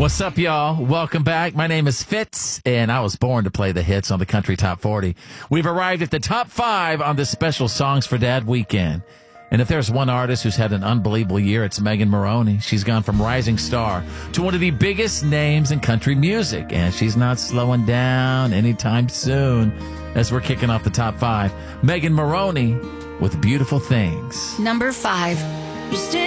What's up, y'all? Welcome back. My name is Fitz, and I was born to play the hits on the Country Top 40. We've arrived at the top 5 on this special Songs for Dad weekend. And if there's one artist who's had an unbelievable year, it's Megan Moroney. She's gone from rising star to one of the biggest names in country music, and she's not slowing down anytime soon. As we're kicking off the top 5, Megan Moroney with Beautiful Things. Number 5.